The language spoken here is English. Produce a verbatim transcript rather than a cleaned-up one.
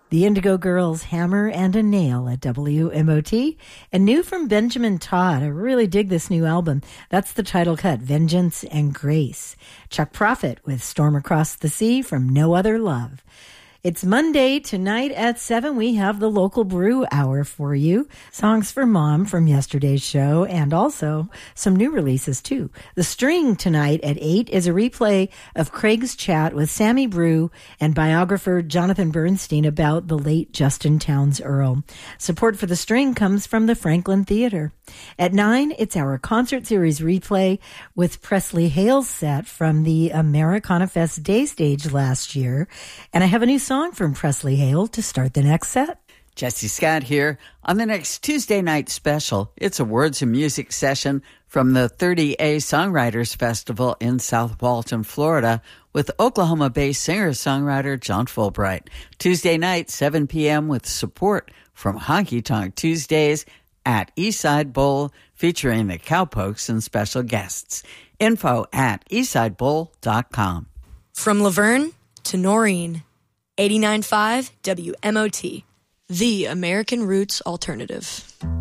The Indigo Girls, Hammer and a Nail at W M O T. And new from Benjamin Todd. I really dig this new album. That's the title cut, Vengeance and Grace. Chuck Prophet with Storm Across the Sea from No Other Love. It's Monday. Tonight at seven, we have the Local Brew Hour for you. Songs for Mom from yesterday's show, and also some new releases, too. The String tonight at eight is a replay of Craig's chat with Sammy Brew and biographer Jonathan Bernstein about the late Justin Townes Earle. Support for The String comes from the Franklin Theater. At nine, it's our concert series replay with Presley Hale's set from the Americana Fest Day Stage last year. And I have a new song from Presley Hale to start the next set. Jesse Scott here. On the next Tuesday night special, it's a words and music session from the thirty A Songwriters Festival in South Walton, Florida, with Oklahoma-based singer-songwriter John Fulbright. Tuesday night, seven p.m., with support from Honky Tonk Tuesdays at Eastside Bowl, featuring the Cowpokes and special guests. Info at eastside bowl dot com. From Laverne to Noreen, eighty-nine point five W M O T, the American Roots Alternative.